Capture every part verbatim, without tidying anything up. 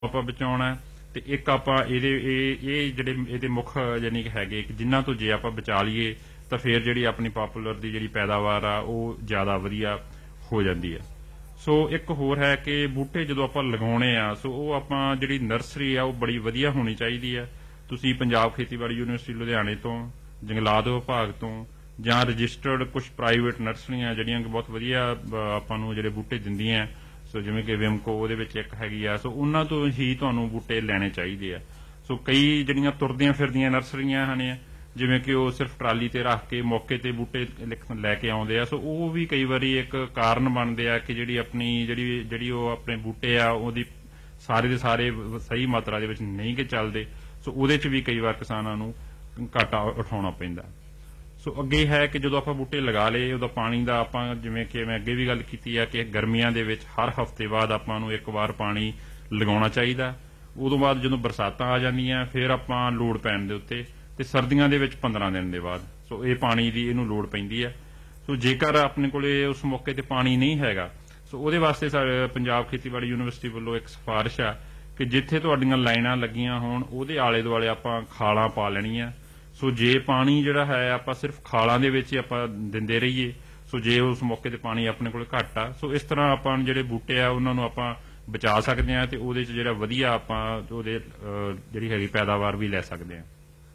ਆਪਾਂ ਬਚਾਉਣਾ ਤੇ ਇੱਕ ਆਪਾਂ ਇਹਦੇ ਇਹ ਇਹ ਜਿਹੜੇ ਇਹਦੇ ਮੁੱਖ ਯਾਨੀ ਕਿ ਹੈਗੇ ਜਿਨ੍ਹਾਂ ਤੋਂ ਜੇ ਆਪਾਂ ਬਚਾ ਲਈਏ ਤਾਂ ਫਿਰ ਜਿਹੜੀ ਆਪਣੀ ਪਾਪੂਲਰ ਦੀ ਜਿਹੜੀ ਪੈਦਾਵਾਰ ਆ ਉਹ ਜ਼ਿਆਦਾ ਵਧੀਆ ਹੋ ਜਾਂਦੀ ਹੈ। ਸੋ ਇੱਕ ਹੋਰ ਹੈ ਕਿ ਬੂਟੇ ਜਦੋਂ ਆਪਾਂ ਲਗਾਉਣੇ ਆ ਸੋ ਉਹ ਆਪਾਂ ਜਿਹੜੀ ਨਰਸਰੀ ਆ ਉਹ ਬੜੀ ਵਧੀਆ ਹੋਣੀ ਚਾਹੀਦੀ ਹੈ। ਤੁਸੀਂ ਪੰਜਾਬ ਖੇਤੀਬਾੜੀ ਯੂਨੀਵਰਸਿਟੀ ਲੁਧਿਆਣੇ ਤੋਂ, ਜੰਗਲਾਤ ਵਿਭਾਗ ਤੋਂ ਜਾਂ ਰਜਿਸਟਰਡ ਕੁਝ ਪ੍ਰਾਈਵੇਟ ਨਰਸਰੀਆਂ ਜਿਹੜੀਆਂ ਕਿ ਬਹੁਤ ਵਧੀਆ ਆਪਾਂ ਨੂੰ ਜਿਹੜੇ ਬੂਟੇ ਦਿੰਦੀਆਂ, ਸੋ ਜਿਵੇਂ ਕਿ ਵਿਮਕੋ ਉਹਦੇ ਵਿੱਚ ਇੱਕ ਹੈਗੀ ਆ, ਸੋ ਉਹਨਾਂ ਤੋਂ ਹੀ ਤੁਹਾਨੂੰ ਬੂਟੇ ਲੈਣੇ ਚਾਹੀਦੇ ਆ। ਸੋ ਕਈ ਜਿਹੜੀਆਂ ਤੁਰਦੀਆਂ ਫਿਰਦੀਆਂ ਨਰਸਰੀਆਂ ਹਨ ਜਿਵੇਂ ਕਿ ਉਹ ਸਿਰਫ ਟਰਾਲੀ ਤੇ ਰੱਖ ਕੇ ਮੌਕੇ ਤੇ ਬੂਟੇ ਲੈ ਕੇ ਆਉਂਦੇ ਆ, ਸੋ ਉਹ ਵੀ ਕਈ ਵਾਰੀ ਇੱਕ ਕਾਰਨ ਬਣਦੇ ਆ ਕਿ ਜਿਹੜੀ ਆਪਣੀ ਜਿਹੜੀ ਜਿਹੜੀ ਉਹ ਆਪਣੇ ਬੂਟੇ ਆ ਉਹਦੀ ਸਾਰੇ ਦੇ ਸਾਰੇ ਸਹੀ ਮਾਤਰਾ ਦੇ ਵਿੱਚ ਨਹੀਂ ਕਿ ਚੱਲਦੇ। ਸੋ ਉਹਦੇ ਚ ਵੀ ਕਈ ਵਾਰ ਕਿਸਾਨਾਂ ਨੂੰ ਘਾਟਾ ਉਠਾਉਣਾ ਪੈਂਦਾ। ਸੋ ਅੱਗੇ ਹੈ ਕਿ ਜਦੋਂ ਆਪਾਂ ਬੂਟੇ ਲਗਾ ਲਏ ਉਹਦਾ ਪਾਣੀ ਦਾ ਆਪਾਂ ਜਿਵੇਂ ਕਿ ਮੈਂ ਅੱਗੇ ਵੀ ਗੱਲ ਕੀਤੀ ਆ ਕਿ ਗਰਮੀਆਂ ਦੇ ਵਿੱਚ ਹਰ ਹਫ਼ਤੇ ਬਾਅਦ ਆਪਾਂ ਨੂੰ ਇੱਕ ਵਾਰ ਪਾਣੀ ਲਗਾਉਣਾ ਚਾਹੀਦਾ। ਉਦੋਂ ਬਾਅਦ ਜਦੋਂ ਬਰਸਾਤਾਂ ਆ ਜਾਂਦੀਆਂ ਫਿਰ ਆਪਾਂ ਲੋੜ ਪੈਣ ਦੇ ਉੱਤੇ, ਤੇ ਸਰਦੀਆਂ ਦੇ ਵਿੱਚ ਪੰਦਰਾਂ ਦਿਨ ਦੇ ਬਾਅਦ ਸੋ ਇਹ ਪਾਣੀ ਦੀ ਇਹਨੂੰ ਲੋੜ ਪੈਂਦੀ ਹੈ। ਸੋ ਜੇਕਰ ਆਪਣੇ ਕੋਲੇ ਉਸ ਮੌਕੇ ਤੇ ਪਾਣੀ ਨਹੀਂ ਹੈਗਾ ਸੋ ਉਹਦੇ ਵਾਸਤੇ ਪੰਜਾਬ ਖੇਤੀਬਾੜੀ ਯੂਨੀਵਰਸਿਟੀ ਵੱਲੋਂ ਇੱਕ ਸਿਫਾਰਿਸ਼ ਆ ਕਿ ਜਿੱਥੇ ਤੁਹਾਡੀਆਂ ਲਾਈਨਾਂ ਲੱਗੀਆਂ ਹੋਣ ਉਹਦੇ ਆਲੇ ਦੁਆਲੇ ਆਪਾਂ ਖਾਲਾਂ ਪਾ ਲੈਣੀਆਂ। ਸੋ ਜੇ ਪਾਣੀ ਜਿਹੜਾ ਹੈ ਆਪਾਂ ਸਿਰਫ ਖਾਲਾਂ ਦੇ ਵਿੱਚ ਹੀ ਆਪਾਂ ਦਿੰਦੇ ਰਹੀਏ, ਸੋ ਜੇ ਉਸ ਮੌਕੇ ਤੇ ਪਾਣੀ ਆਪਣੇ ਕੋਲ ਘੱਟ ਆ ਸੋ ਇਸ ਤਰ੍ਹਾਂ ਆਪਾਂ ਜਿਹੜੇ ਬੂਟੇ ਆ ਉਹਨਾਂ ਨੂੰ ਆਪਾਂ ਬਚਾ ਸਕਦੇ ਹਾਂ ਤੇ ਉਹਦੇ ਚ ਜਿਹੜਾ ਵਧੀਆ ਆਪਾਂ ਉਹਦੇ ਜਿਹੜੀ ਹੈਗੀ ਪੈਦਾਵਾਰ ਵੀ ਲੈ ਸਕਦੇ ਹਾਂ।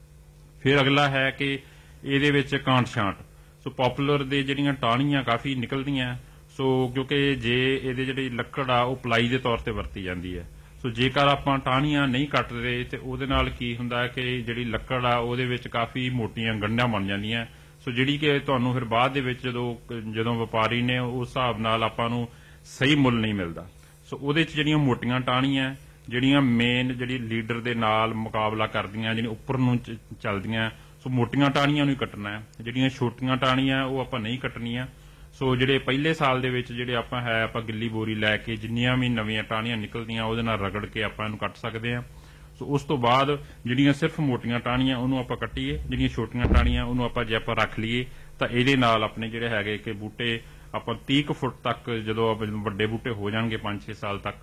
ਫਿਰ ਅਗਲਾ ਹੈ ਕਿ ਇਹਦੇ ਵਿੱਚ ਕਾਂਟ ਛਾਂਟ, ਸੋ ਪਾਪੂਲਰ ਦੇ ਜਿਹੜੀਆਂ ਟਾਹਣੀਆਂ ਕਾਫੀ ਨਿਕਲਦੀਆਂ, ਸੋ ਕਿਉਂਕਿ ਜੇ ਇਹਦੇ ਜਿਹੜੀ ਲੱਕੜ ਆ ਉਹ ਪਲਾਈ ਦੇ ਤੌਰ ਤੇ ਵਰਤੀ ਜਾਂਦੀ ਹੈ। ਸੋ ਜੇਕਰ ਆਪਾਂ ਟਾਹਣੀਆਂ ਨਹੀਂ ਕੱਟਦੇ ਤੇ ਉਹਦੇ ਨਾਲ ਕੀ ਹੁੰਦਾ ਹੈ ਕਿ ਜਿਹੜੀ ਲੱਕੜ ਆ ਉਹਦੇ ਵਿੱਚ ਕਾਫੀ ਮੋਟੀਆਂ ਗੰਢਾਂ ਬਣ ਜਾਂਦੀਆਂ, ਸੋ ਜਿਹੜੀ ਕਿ ਤੁਹਾਨੂੰ ਫਿਰ ਬਾਅਦ ਦੇ ਵਿੱਚ ਜਦੋਂ ਜਦੋਂ ਵਪਾਰੀ ਨੇ ਉਸ ਹਿਸਾਬ ਨਾਲ ਆਪਾਂ ਨੂੰ ਸਹੀ ਮੁੱਲ ਨਹੀਂ ਮਿਲਦਾ। ਸੋ ਉਹਦੇ ਚ ਜਿਹੜੀਆਂ ਮੋਟੀਆਂ ਟਾਹਣੀਆਂ ਜਿਹੜੀਆਂ ਮੇਨ ਜਿਹੜੀ ਲੀਡਰ ਦੇ ਨਾਲ ਮੁਕਾਬਲਾ ਕਰਦੀਆਂ ਜਿਹੜੀਆਂ ਉੱਪਰ ਨੂੰ ਚੱਲਦੀਆਂ, ਸੋ ਮੋਟੀਆਂ ਟਾਹਣੀਆਂ ਨੂੰ ਹੀ ਕੱਟਣਾ ਹੈ। ਜਿਹੜੀਆਂ ਛੋਟੀਆਂ ਟਾਹਣੀਆਂ ਉਹ ਆਪਾਂ ਨਹੀਂ ਕੱਟਣੀਆਂ। ਸੋ ਜਿਹੜੇ ਪਹਿਲੇ ਸਾਲ ਦੇ ਵਿੱਚ ਜਿਹੜੇ ਆਪਾਂ ਹੈ ਆਪਾਂ ਗਿੱਲੀ ਬੋਰੀ ਲੈ ਕੇ ਜਿੰਨੀਆਂ ਵੀ ਨਵੀਆਂ ਟਾਹਣੀਆਂ ਨਿਕਲਦੀਆਂ ਉਹਦੇ ਨਾਲ ਰਗੜ ਕੇ ਆਪਾਂ ਇਹਨੂੰ ਕੱਟ ਸਕਦੇ ਹਾਂ। ਸੋ ਉਸ ਤੋਂ ਬਾਅਦ ਜਿਹੜੀਆਂ ਸਿਰਫ ਮੋਟੀਆਂ ਟਾਹਣੀਆਂ ਉਹਨੂੰ ਆਪਾਂ ਕੱਟੀਏ, ਜਿਹੜੀਆਂ ਛੋਟੀਆਂ ਟਾਹਣੀਆਂ ਉਹਨੂੰ ਆਪਾਂ ਜੇ ਆਪਾਂ ਰੱਖ ਲਈਏ ਤਾਂ ਇਹਦੇ ਨਾਲ ਆਪਣੇ ਜਿਹੜੇ ਹੈਗੇ ਕਿ ਬੂਟੇ ਆਪਾਂ ਤੀਹ ਕੁ ਫੁੱਟ ਤੱਕ ਜਦੋਂ ਵੱਡੇ ਬੂਟੇ ਹੋ ਜਾਣਗੇ ਪੰਜ ਛੇ ਸਾਲ ਤੱਕ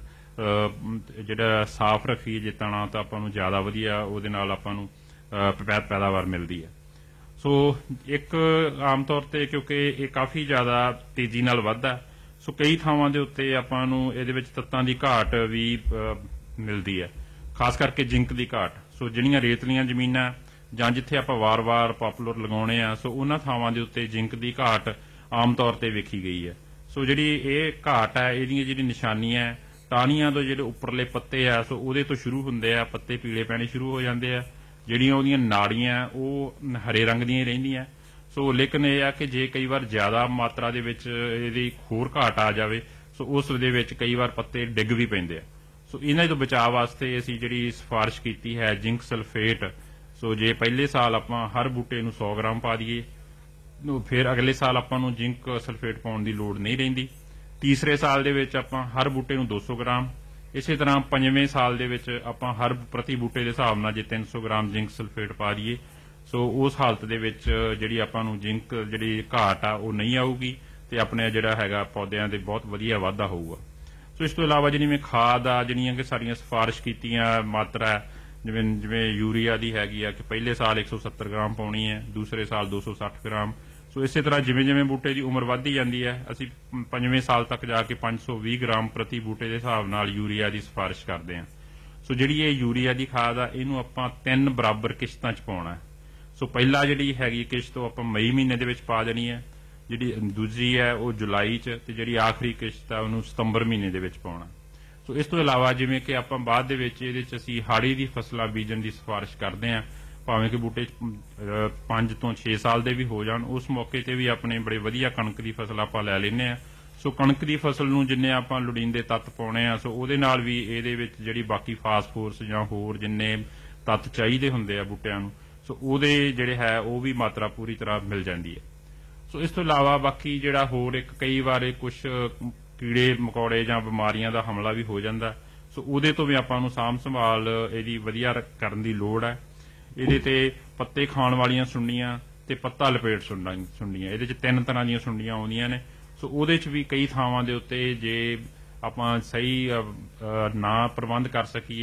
ਜਿਹੜਾ ਸਾਫ਼ ਰੱਖੀਏ ਜੇ ਤਣਾ ਤਾਂ ਆਪਾਂ ਨੂੰ ਜ਼ਿਆਦਾ ਵਧੀਆ ਉਹਦੇ ਨਾਲ ਆਪਾਂ ਨੂੰ ਪੈਦਾਵਾਰ ਮਿਲਦੀ ਹੈ। ਸੋ ਇੱਕ ਆਮ ਤੌਰ ਤੇ ਕਿਉਂਕਿ ਇਹ ਕਾਫੀ ਜ਼ਿਆਦਾ ਤੇਜ਼ੀ ਨਾਲ ਵੱਧਦਾ, ਸੋ ਕਈ ਥਾਵਾਂ ਦੇ ਉੱਤੇ ਆਪਾਂ ਨੂੰ ਇਹਦੇ ਵਿੱਚ ਤੱਤਾਂ ਦੀ ਘਾਟ ਵੀ ਮਿਲਦੀ ਹੈ, ਖਾਸ ਕਰਕੇ ਜ਼ਿੰਕ ਦੀ ਘਾਟ। ਸੋ ਜਿਹੜੀਆਂ ਰੇਤਲੀਆਂ ਜ਼ਮੀਨਾਂ ਜਾਂ ਜਿੱਥੇ ਆਪਾਂ ਵਾਰ-ਵਾਰ ਪਾਪੂਲਰ ਲਗਾਉਣੇ ਆ ਸੋ ਉਹਨਾਂ ਥਾਵਾਂ ਦੇ ਉੱਤੇ ਜ਼ਿੰਕ ਦੀ ਘਾਟ ਆਮ ਤੌਰ ਤੇ ਵੇਖੀ ਗਈ ਹੈ। ਸੋ ਜਿਹੜੀ ਇਹ ਘਾਟ ਹੈ ਇਹਦੀਆਂ ਜਿਹੜੀ ਨਿਸ਼ਾਨੀਆਂ ਟਾਹਣੀਆਂ ਤੋਂ ਜਿਹੜੇ ਉੱਪਰਲੇ ਪੱਤੇ ਆ ਸੋ ਉਹਦੇ ਤੋਂ ਸ਼ੁਰੂ ਹੁੰਦੇ ਆ, ਪੱਤੇ ਪੀਲੇ ਪੈਣੇ ਸ਼ੁਰੂ ਹੋ ਜਾਂਦੇ ਆ, ਜਿਹੜੀਆਂ ਉਹਦੀਆਂ ਨਾੜੀਆਂ ਉਹ ਹਰੇ ਰੰਗ ਦੀਆਂ ਰਹਿੰਦੀਆਂ। ਸੋ ਲੇਕਿਨ ਇਹ ਆ ਕਿ ਜੇ ਕਈ ਵਾਰ ਜ਼ਿਆਦਾ ਮਾਤਰਾ ਦੇ ਵਿੱਚ ਇਹਦੀ ਹੋਰ ਘਾਟ ਆ ਜਾਵੇ ਸੋ ਉਸ ਦੇ ਵਿੱਚ ਕਈ ਵਾਰ ਪੱਤੇ ਡਿੱਗ ਵੀ ਪੈਂਦੇ ਆ। ਸੋ ਇਹਨਾਂ ਤੋਂ ਬਚਾਅ ਵਾਸਤੇ ਅਸੀਂ ਜਿਹੜੀ ਸਿਫਾਰਿਸ਼ ਕੀਤੀ ਹੈ ਜ਼ਿੰਕ ਸਲਫੇਟ, ਸੋ ਜੇ ਪਹਿਲੇ ਸਾਲ ਆਪਾਂ ਹਰ ਬੂਟੇ ਨੂੰ ਸੌ ਗ੍ਰਾਮ ਪਾ ਦਈਏ ਫਿਰ ਅਗਲੇ ਸਾਲ ਆਪਾਂ ਨੂੰ ਜ਼ਿੰਕ ਸਲਫੇਟ ਪਾਉਣ ਦੀ ਲੋੜ ਨਹੀਂ ਰਹਿੰਦੀ। ਤੀਸਰੇ ਸਾਲ ਦੇ ਵਿੱਚ ਆਪਾਂ ਹਰ ਬੂਟੇ ਨੂੰ ਦੋ ਸੌ ਗ੍ਰਾਮ, ਇਸੇ ਤਰ੍ਹਾਂ ਪੰਜਵੇਂ ਸਾਲ ਦੇ ਵਿੱਚ ਆਪਾਂ ਹਰ ਪ੍ਰਤੀ ਬੂਟੇ ਦੇ ਹਿਸਾਬ ਨਾਲ ਜੇ ਤਿੰਨ ਸੌ ਗ੍ਰਾਮ ਜ਼ਿੰਕ ਸਲਫੇਟ ਪਾ ਦਈਏ ਸੋ ਉਸ ਹਾਲਤ ਦੇ ਵਿੱਚ ਜਿਹੜੀ ਆਪਾਂ ਨੂੰ ਜ਼ਿੰਕ ਜਿਹੜੀ ਘਾਟ ਆ ਉਹ ਨਹੀਂ ਆਊਗੀ ਤੇ ਆਪਣੇ ਜਿਹੜਾ ਹੈਗਾ ਪੌਦਿਆਂ ਦੇ ਬਹੁਤ ਵਧੀਆ ਵਾਧਾ ਹੋਊਗਾ। ਸੋ ਇਸ ਤੋਂ ਇਲਾਵਾ ਜਿਹੜੀਆਂ ਖਾਦ ਆ ਜਿਹੜੀਆਂ ਕਿ ਸਾਰੀਆਂ ਸਿਫਾਰਿਸ਼ ਕੀਤੀਆਂ ਮਾਤਰਾ ਜਿਵੇਂ ਜਿਵੇਂ ਯੂਰੀਆ ਦੀ ਹੈਗੀ ਆ ਕਿ ਪਹਿਲੇ ਸਾਲ ਇੱਕ ਸੌ ਸੱਤਰ ਗ੍ਰਾਮ ਪਾਉਣੀ ਹੈ, ਦੂਸਰੇ ਸਾਲ ਦੋ ਸੌ ਸੱਠ ਗ੍ਰਾਮ। ਸੋ ਇਸੇ ਤਰ੍ਹਾਂ ਜਿਵੇਂ ਜਿਵੇਂ ਬੂਟੇ ਦੀ ਉਮਰ ਵੱਧਦੀ ਜਾਂਦੀ ਹੈ ਅਸੀਂ ਪੰਜਵੇਂ ਸਾਲ ਤੱਕ ਜਾ ਕੇ ਪੰਜ ਸੌ ਵੀਹ ਗ੍ਰਾਮ ਪ੍ਰਤੀ ਬੂਟੇ ਦੇ ਹਿਸਾਬ ਨਾਲ ਯੂਰੀਆ ਦੀ ਸਿਫਾਰਿਸ਼ ਕਰਦੇ ਹਾਂ। ਸੋ ਜਿਹੜੀ ਇਹ ਯੂਰੀਆ ਦੀ ਖਾਦ ਆ ਇਹਨੂੰ ਆਪਾਂ ਤਿੰਨ ਬਰਾਬਰ ਕਿਸ਼ਤਾਂ ਚ ਪਾਉਣਾ। ਸੋ ਪਹਿਲਾ ਜਿਹੜੀ ਹੈਗੀ ਕਿਸ਼ਤ ਉਹ ਆਪਾਂ ਮਈ ਮਹੀਨੇ ਦੇ ਵਿੱਚ ਪਾ ਦੇਣੀ ਹੈ, ਜਿਹੜੀ ਦੂਜੀ ਹੈ ਉਹ ਜੁਲਾਈ ਚ, ਤੇ ਜਿਹੜੀ ਆਖਰੀ ਕਿਸ਼ਤ ਆ ਉਹਨੂੰ ਸਤੰਬਰ ਮਹੀਨੇ ਦੇ ਵਿੱਚ ਪਾਉਣਾ। ਸੋ ਇਸ ਤੋਂ ਇਲਾਵਾ ਜਿਵੇਂ ਕਿ ਆਪਾਂ ਬਾਅਦ ਦੇ ਵਿੱਚ ਇਹਦੇ ਚ ਅਸੀਂ ਹਾੜੀ ਦੀ ਫਸਲਾਂ ਬੀਜਣ ਦੀ ਸਿਫਾਰਿਸ਼ ਕਰਦੇ ਹਾਂ, ਭਾਵੇਂ ਕਿ ਬੂਟੇ ਪੰਜ ਤੋਂ ਛੇ ਸਾਲ ਦੇ ਵੀ ਹੋ ਜਾਣ, ਉਸ ਮੌਕੇ ਤੇ ਵੀ ਆਪਣੇ ਬੜੇ ਵਧੀਆ ਕਣਕ ਦੀ ਫਸਲ ਆਪਾਂ ਲੈ ਲੈਂਦੇ ਹਾਂ। ਸੋ ਕਣਕ ਦੀ ਫਸਲ ਨੂੰ ਜਿੰਨੇ ਆਪਾਂ ਲੋੜੀਂਦੇ ਤੱਤ ਪਾਉਣੇ ਆ ਸੋ ਉਹਦੇ ਨਾਲ ਵੀ ਇਹਦੇ ਵਿੱਚ ਜਿਹੜੀ ਬਾਕੀ ਫਾਸਫੋਰਸ ਜਾਂ ਹੋਰ ਜਿੰਨੇ ਤੱਤ ਚਾਹੀਦੇ ਹੁੰਦੇ ਆ ਬੂਟਿਆਂ ਨੂੰ ਸੋ ਉਹਦੇ ਜਿਹੜੇ ਹੈ ਉਹ ਵੀ ਮਾਤਰਾ ਪੂਰੀ ਤਰ੍ਹਾਂ ਮਿਲ ਜਾਂਦੀ ਹੈ। ਸੋ ਇਸ ਤੋਂ ਇਲਾਵਾ ਬਾਕੀ ਜਿਹੜਾ ਹੋਰ ਇੱਕ ਕਈ ਵਾਰ ਕੁਝ ਕੀੜੇ ਮਕੌੜੇ ਜਾਂ ਬਿਮਾਰੀਆਂ ਦਾ ਹਮਲਾ ਵੀ ਹੋ ਜਾਂਦਾ, ਸੋ ਉਹਦੇ ਤੋਂ ਵੀ ਆਪਾਂ ਨੂੰ ਸਾਂਭ ਸੰਭਾਲ ਇਹਦੀ ਵਧੀਆ ਕਰਨ ਦੀ ਲੋੜ ਹੈ। ਇਹਦੇ ਤੇ ਪੱਤੇ ਖਾਣ ਵਾਲੀਆਂ ਸੁੰਡੀਆਂ ਤੇ ਪੱਤਾ ਲਪੇਟ ਸੁੰਡੀਆਂ, ਇਹਦੇ ਚ ਤਿੰਨ ਤਰ੍ਹਾਂ ਦੀਆਂ ਸੁੰਡੀਆਂ ਆਉਂਦੀਆਂ ਨੇ। ਸੋ ਉਹਦੇ ਚ ਵੀ ਕਈ ਥਾਵਾਂ ਦੇ ਉੱਤੇ ਜੇ ਆਪਾਂ ਸਹੀ ਅ, ਅ, ਨਾ ਪ੍ਰਬੰਧ ਕਰ ਸਕੀਏ